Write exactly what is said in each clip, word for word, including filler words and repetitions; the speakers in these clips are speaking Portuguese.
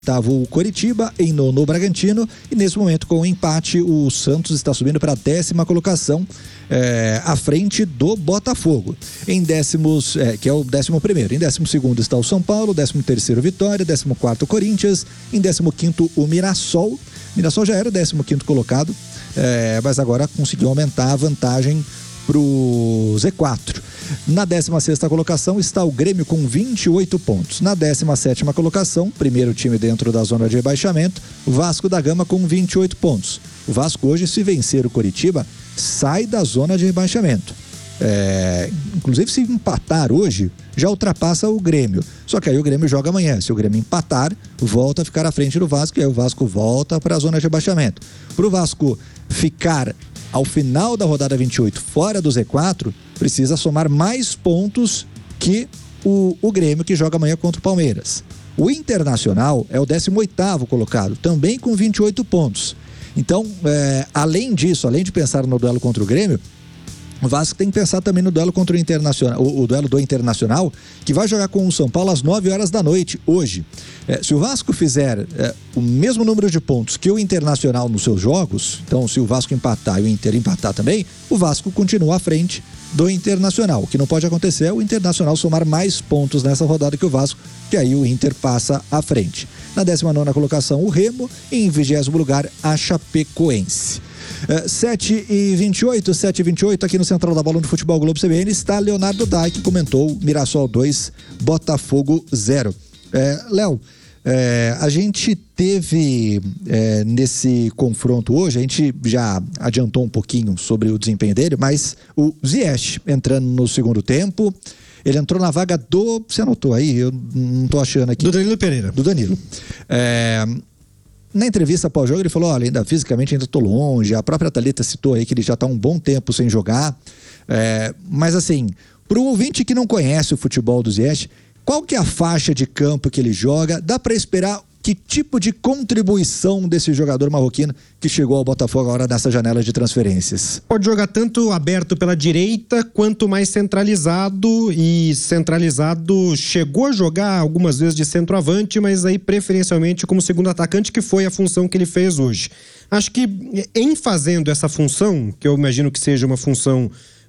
Oitavo o Coritiba, em nono o Bragantino, e nesse momento com o empate o Santos está subindo para a décima colocação, é, à frente do Botafogo. Em décimos, é, que é o décimo primeiro, em décimo segundo está o São Paulo, décimo terceiro Vitória, décimo quarto o Corinthians, em décimo quinto o Mirassol. Mirassol já era o décimo quinto colocado, é, mas agora conseguiu aumentar a vantagem pro Z quatro. Na décima sexta colocação está o Grêmio com vinte e oito pontos. Na décima sétima colocação, primeiro time dentro da zona de rebaixamento, Vasco da Gama com vinte e oito pontos. O Vasco hoje, se vencer o Coritiba, sai da zona de rebaixamento. É, inclusive, se empatar hoje, já ultrapassa o Grêmio. Só que aí o Grêmio joga amanhã. Se o Grêmio empatar, volta a ficar à frente do Vasco, e aí o Vasco volta para a zona de rebaixamento. Para o Vasco ficar ao final da rodada vinte e oito fora do Z quatro, precisa somar mais pontos que o, o Grêmio, que joga amanhã contra o Palmeiras. O Internacional é o décimo oitavo colocado, também com vinte e oito pontos. Então, é, além disso, além de pensar no duelo contra o Grêmio, o Vasco tem que pensar também no duelo contra o Internacional, o, o duelo do Internacional, que vai jogar com o São Paulo às nove horas da noite, hoje. É, se o Vasco fizer é, o mesmo número de pontos que o Internacional nos seus jogos, então se o Vasco empatar e o Inter empatar também, o Vasco continua à frente do Internacional. O que não pode acontecer é o Internacional somar mais pontos nessa rodada que o Vasco, que aí o Inter passa à frente. Na décima nona colocação, o Remo, e em vigésimo lugar, a Chapecoense. Uh, sete e vinte e oito, sete e vinte e oito, aqui no Central da Bola do Futebol Globo C B N, está Leonardo Dai, que comentou Mirassol dois, Botafogo zero. É, Léo, é, a gente teve é, nesse confronto hoje, a gente já adiantou um pouquinho sobre o desempenho dele, mas o Ziyech entrando no segundo tempo, ele entrou na vaga do, você anotou aí, eu não tô achando aqui. Do Danilo Pereira. Do Danilo. É... Na entrevista pós-jogo ele falou, olha, ainda fisicamente ainda estou longe, a própria Thalita citou aí que ele já está um bom tempo sem jogar, é, mas assim, para o ouvinte que não conhece o futebol do Ziyech, qual que é a faixa de campo que ele joga? Dá para esperar que tipo de contribuição desse jogador marroquino que chegou ao Botafogo agora nessa janela de transferências? Pode jogar tanto aberto pela direita quanto mais centralizado, e centralizado chegou a jogar algumas vezes de centroavante, mas aí preferencialmente como segundo atacante, que foi a função que ele fez hoje. Acho que em fazendo essa função, que eu imagino que seja uma função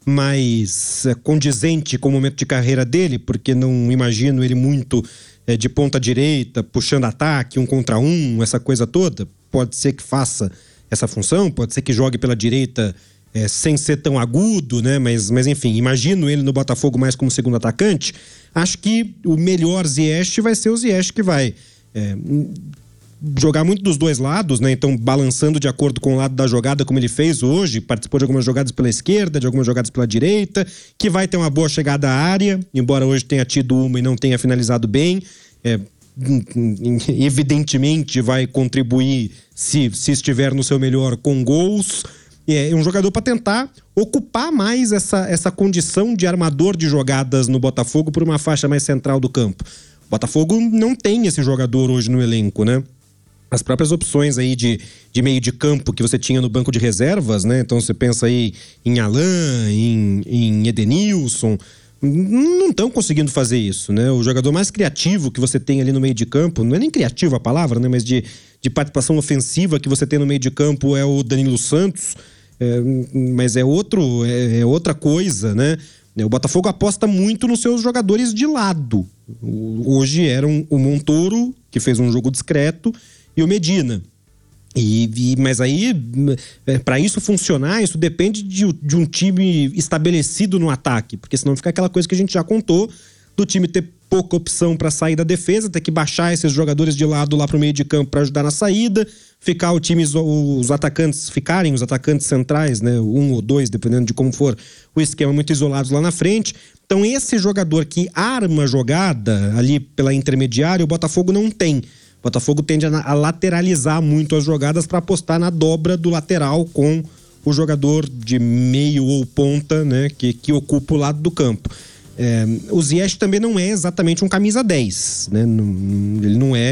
mais é, condizente com o momento de carreira dele, porque não imagino ele muito é, de ponta direita, puxando ataque, um contra um, essa coisa toda. Pode ser que faça essa função, pode ser que jogue pela direita é, sem ser tão agudo, né? Mas, mas enfim, imagino ele no Botafogo mais como segundo atacante. Acho que o melhor Ziyech vai ser o Ziyech, que vai é, jogar muito dos dois lados, né? Então, balançando de acordo com o lado da jogada, como ele fez hoje, participou de algumas jogadas pela esquerda, de algumas jogadas pela direita, que vai ter uma boa chegada à área, embora hoje tenha tido uma e não tenha finalizado bem. É, evidentemente vai contribuir, se, se estiver no seu melhor, com gols. É um jogador para tentar ocupar mais essa, essa condição de armador de jogadas no Botafogo por uma faixa mais central do campo. O Botafogo não tem esse jogador hoje no elenco, né? As próprias opções aí de, de meio de campo que você tinha no banco de reservas, né? Então você pensa aí em Alan, em, em Edenilson, não estão conseguindo fazer isso, né? O jogador mais criativo que você tem ali no meio de campo, não é nem criativo a palavra, né? Mas de, de participação ofensiva que você tem no meio de campo é o Danilo Santos, é, mas é, outro, é, é outra coisa, né? O Botafogo aposta muito nos seus jogadores de lado. Hoje eram o Montoro, que fez um jogo discreto, e o Medina. E, e, mas aí, é, para isso funcionar, isso depende de, de um time estabelecido no ataque, porque senão fica aquela coisa que a gente já contou, do time ter pouca opção para sair da defesa, ter que baixar esses jogadores de lado lá pro meio de campo para ajudar na saída, ficar o time, os atacantes, ficarem os atacantes centrais, né, um ou dois, dependendo de como for o esquema, muito isolados lá na frente. Então esse jogador que arma a jogada ali pela intermediária, o Botafogo não tem. O Botafogo tende a lateralizar muito as jogadas para apostar na dobra do lateral com o jogador de meio ou ponta, né, que, que ocupa o lado do campo. É, o Ziyech também não é exatamente um camisa dez, né? Não, ele não é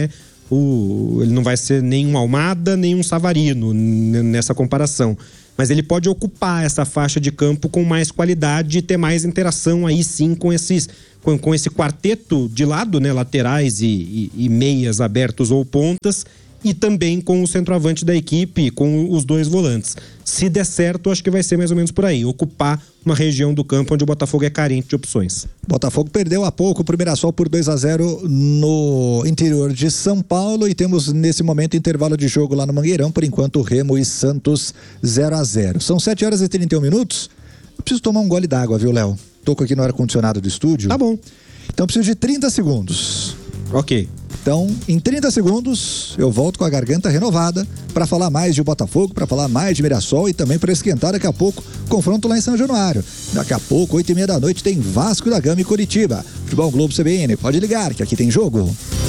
o, ele não vai ser nem um Almada, nem um Savarino nessa comparação. Mas ele pode ocupar essa faixa de campo com mais qualidade e ter mais interação aí sim com esses com, com esse quarteto de lado, né, laterais e, e, e meias abertos ou pontas, e também com o centroavante da equipe, com os dois volantes. Se der certo, acho que vai ser mais ou menos por aí, ocupar uma região do campo onde o Botafogo é carente de opções. Botafogo perdeu há pouco o Mirassol por dois a zero no interior de São Paulo e temos nesse momento intervalo de jogo lá no Mangueirão, por enquanto Remo e Santos zero a zero. São sete horas e trinta e um minutos. Eu preciso tomar um gole d'água, viu, Léo? Tô aqui no ar-condicionado do estúdio. Tá bom. Então eu preciso de trinta segundos. Ok. Então, em trinta segundos, eu volto com a garganta renovada para falar mais de Botafogo, para falar mais de Mirassol e também para esquentar daqui a pouco confronto lá em São Januário. Daqui a pouco, oito e meia da noite, tem Vasco da Gama e Curitiba. Futebol Globo C B N, pode ligar que aqui tem jogo.